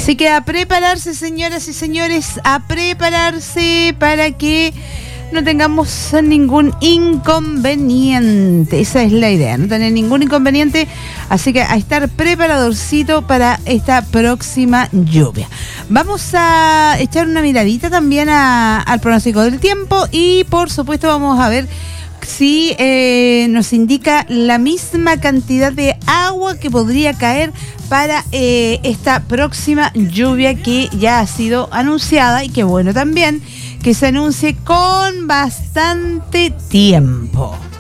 Así que a prepararse, señoras y señores, a prepararse para que no tengamos ningún inconveniente. Esa es la idea, no tener ningún inconveniente. Así que a estar preparadorcito para esta próxima lluvia. Vamos a echar una miradita también al pronóstico del tiempo y por supuesto vamos a ver si nos indica la misma cantidad de agua que podría caer para esta próxima lluvia que ya ha sido anunciada y que bueno también que se anuncie con bastante tiempo.